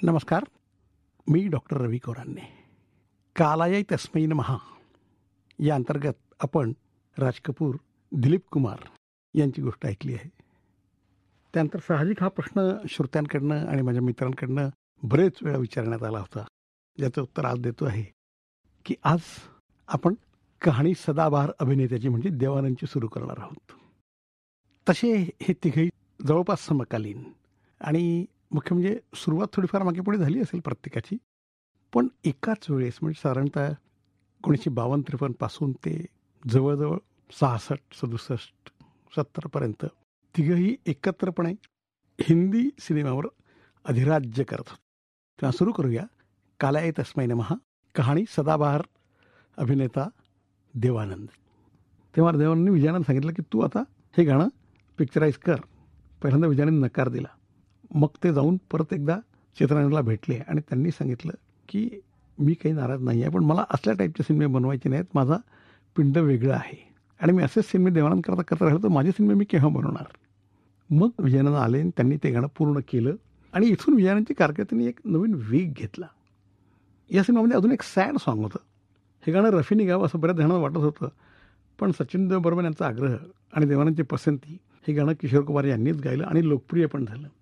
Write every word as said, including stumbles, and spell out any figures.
नमस्कार. मी डॉक्टर रवी कोरांने. कालाय तस्मै नमः या अंतर्गत आपण राज कपूर, दिलीप कुमार यांची गोष्ट ऐकली आहे. त्यानंतर साहजिक हा प्रश्न श्रोत्यांकडनं आणि माझ्या मित्रांकडनं बरेच वेळा विचारण्यात आला होता, ज्याचं उत्तर आज देतो आहे की आज आपण कहाणी सदाबहार अभिनेत्याची म्हणजे देवानंदची सुरू करणार आहोत. तसे हे तिघही जवळपास समकालीन आणि मुख्य म्हणजे सुरुवात थोडीफार मागे पुढे झाली असेल प्रत्येकाची, पण एकाच वेळेस म्हणजे साधारणतः एकोणीसशे बावन्न त्रेपन्नपासून ते जवळजवळ सहासष्ट सदुसष्ट सत्तरपर्यंत तिघंही एकत्रपणे हिंदी सिनेमावर अधिराज्य करत होते. तेव्हा सुरू करूया कालाय तस्मै नमः, कहाणी सदाबहार अभिनेता देवानंद. तेव्हा देवानंदने विजयानंद सांगितलं की तू आता हे गाणं पिक्चराईज कर. पहिल्यांदा विजयानंद नकार दिला. मग ते जाऊन परत एकदा चित्रनटला भेटले आणि त्यांनी सांगितलं की मी काही नाराज नाही आहे, पण मला असल्या टाईपचे सिनेमे बनवायचे नाहीत. माझा पिंड वेगळं आहे आणि मी असेच सिनेमे देवानंद करता करता राहिलो तर माझे सिनेमे मी केव्हा बनवणार. मग विजयानंद आले आणि त्यांनी ते गाणं पूर्ण केलं आणि इथून विजयानंदची कारकिर्दीने एक नवीन वेग घेतला. या सिनेमामध्ये अजून एक सॅड सॉन्ग होतं. हे गाणं रफीने गावं असं बऱ्याच जणांना वाटत होतं, पण सचिन बर्मन यांचा आग्रह आणि देवानंदची पसंती हे गाणं किशोर कुमार यांनीच गायलं आणि लोकप्रिय पण झालं.